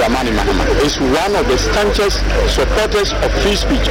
Dramani Mahama is one of the staunchest supporters of free speech.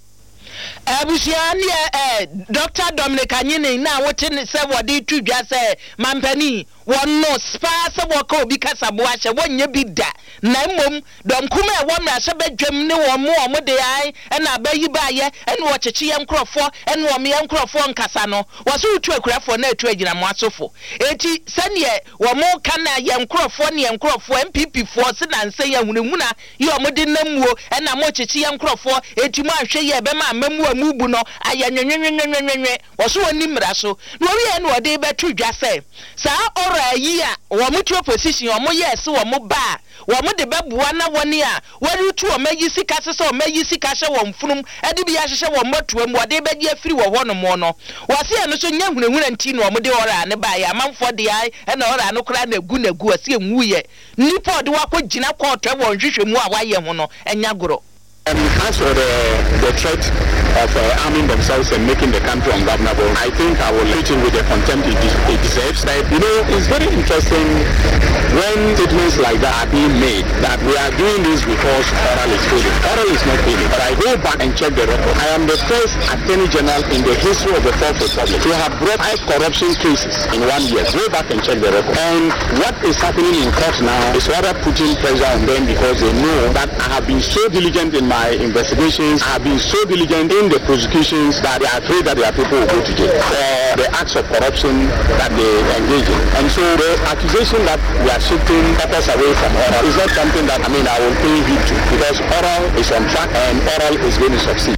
Dr. Dominic Anyini na wotin se wodi tudwa se mampani wonno spa se woko bi kasa boache wonye bi da na mmom dom kuma e wo mra se badwam ne wo mo de ai na abayi baaye ene wo cheche ye nkrofo ene wo me ye nkrofo nkasa no wo so utu akurafo na atu agina mo asofo eti sane wo mo kana ye nkrofo ne ye nkrofo MPP fo se na nse ye hunehuna ye wo de namuo ena mo cheche ye nkrofo eti mo ahwe ye be ma mamu amubu no ayenwenwenwenwenwenwe wo so woni mra so no wi ene wo de betu dwa se sa ora yi a wo mo tu opposition wo mo yes wo mo ba wo mo de babua na woni a wori tu o mayi sika se o mayi sika hye wo mfunum ade bi ya hye wo mbotoam wo de be afiri wo ho no mo no wo se eno so nya hunehuna nti no mo de ora ne ba ya manfo de ai ena ora no kra na egu ase enwuye nipa de wakogina court wo nhwehwemu a waye ho no enya goro. As for the threat of arming themselves and making the country ungovernable, I think I will treat it with the contempt it deserves. It's very interesting when statements like that are being made, that we are doing this because oral is failing. Oral is not failing. But I go back and check the record. I am the first Attorney General in the history of the Fourth Republic to have brought 5 corruption cases in 1 year. Go back and check the record. And what is happening in court now is rather putting pressure on them because they know that I have been so diligent in my investigations, I have been so diligent in the prosecutions that they are afraid that their people will go to jail for the acts of corruption that they engage in. And so the accusation that we are shifting us away from oral is not something that I will pay heed to, because oral is on track and oral is going to succeed.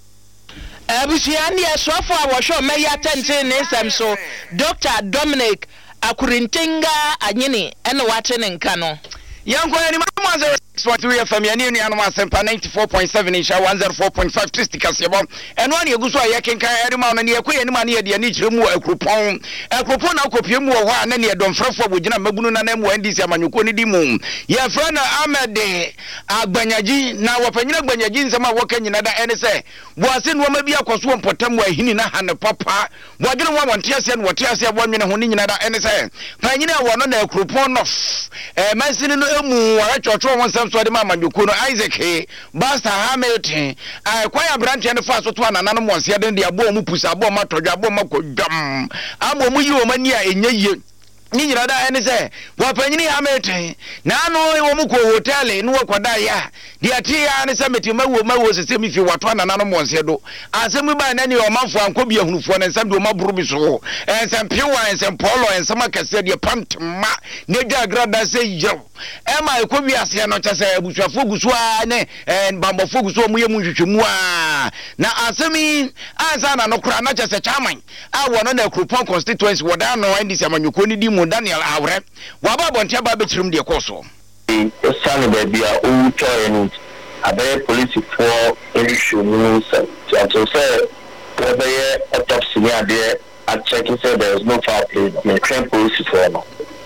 Abusiani asofo awosho meya tente ne semso Dr. Dominic Akurintinga Anyini ene wate ne nka no Yanko ni mama 6.3 FM ya ni anu asempa 94.7 insha 104.5 tristika sebo eno ani eguso ayekenka erima no ne yekoye ni ma ne ye ni kiremu akropon na akopiem wo ho na ne domfrefo bogina magunu na na mu ndisi amanyuko ni dimu ye fra na Ahmed Agbanyaji na wapanyina Agbanyaji nsema wokanyina da ene se boase no ma bi akoso mpotam wa hini na hane papa bodwene wo wontiase no wotiase abonwene ho ni nyina da ene se panyina wo no na akropon no mansini no emu wa chocho won samso de mama nyuko no Isaac Basta Hamilton kwaya branch and fa so to anana no monse den de abo mu pusa abo matodwa abo makodwam amo mu yi o mani a enye ni nyira da ene se wapanyini Hamilton na no wo mu ko hotel no wakoda ya de atia ne se metima wo sese mi fi wato anana no monse do asem ba na ne o manfo anko bi ahunufo ne nsam de o maburu bi so ensem piwa ensem polo ensem akase de pantma ne da grada se yew ema ekobi ase no chase abusuafo gusu a ne bambofo gusu mu yemu hwehwemu a na asemi ansa na no kra na chase chairman a wono na Akropong constituency woda no ndisi amanyuko ni di mu Daniel Awre waba bontia ba bechirim de koso Sani baby a ucho enu abe police for issue news to say whether autopsy there I check say there is no foul play the train police for no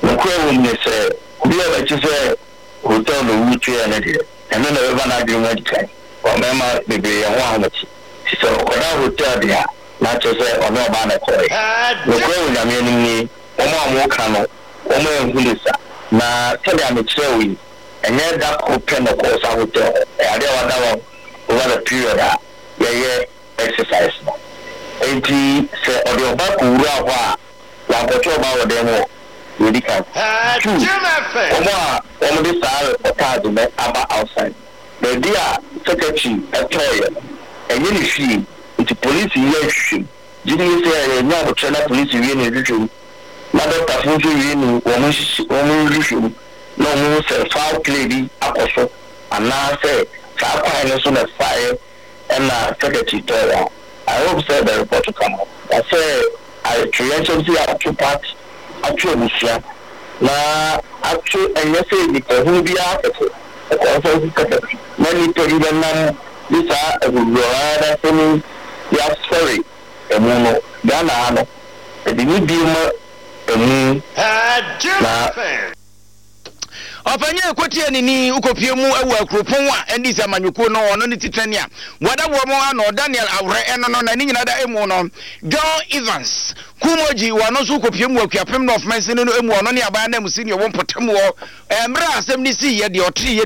we say we have to say hotel no ucho enu and then the na agreement time or mema baby and one so oda hotel there na to say ono ba na koi no kwe nyame ni omo kano omo ehulisa na tell am chewi enye da open no course hotel ade wada over the period yeah exercise no enti se ode oba kuura ho a wa gocho ba wode mo yedika omo de sare otado me aba outside the dia secretary atoya enye ni fi enti police here shi jini se nya bo chela police here ni juju na doctor fufu here ni omo juju no mo se foul play bi akoso ana se sa kwa ni so na fire and secretary to I hope say the report to come up. I say I created the actual part actual mission na actual and you say because who be after also secretary many people na this are a good thing they are sorry emuno dana no e di ni bi mo emu na Opanye ekotie ni ukopie mu ewu Akropong a ndisi amanyuko no ono ni titani a wada wo mo ano Daniel Awre eno no na ni nyina da emu no John Evans Kumoji wano so ukopie mu akuapem no of Messi no emu ono ne abaya na mu senior wo potem wo emra asem ni si ye de otri